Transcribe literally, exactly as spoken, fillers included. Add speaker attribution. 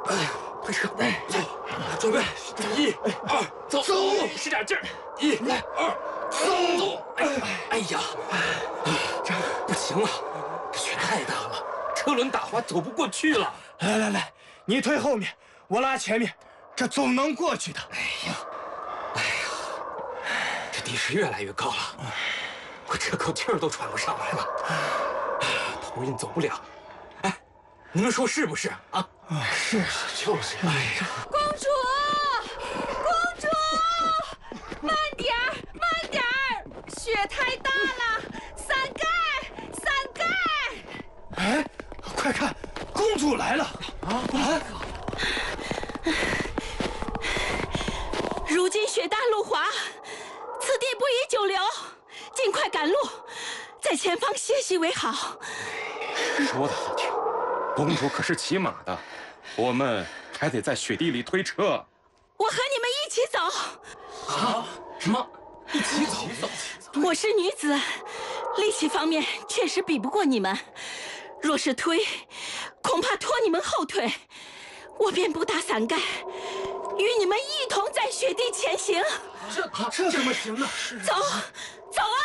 Speaker 1: 哎呀，快撤！哎，走，准备，一、二，走，走，使点劲儿，一、二，走！哎，哎呀，这不行了，这雪太大了，车轮打滑，走不过去了。
Speaker 2: 来来来，你推后面，我拉前面，这总能过去的。
Speaker 1: 哎呀，哎呀，这地势越来越高了，我这口气儿都喘不上来了，头晕走不了。哎，你们说是不是啊？
Speaker 2: 是是就是。哎呀，
Speaker 3: 公主，公主，慢点儿，慢点儿，雪太大了，伞盖，伞盖。
Speaker 2: 哎，快看，公主来了！啊啊！
Speaker 3: 如今雪大路滑，此地不宜久留，尽快赶路，在前方歇息为好。
Speaker 4: 说的好听，公主可是骑马的，我们还得在雪地里推车。
Speaker 3: 我和你们一起走。
Speaker 1: 啊？什么？一起走？
Speaker 3: 我是女子，力气方面确实比不过你们。若是推，恐怕拖你们后腿，我便不打伞盖，与你们一同在雪地前行。
Speaker 1: 这这怎么行呢？
Speaker 3: 走，走啊！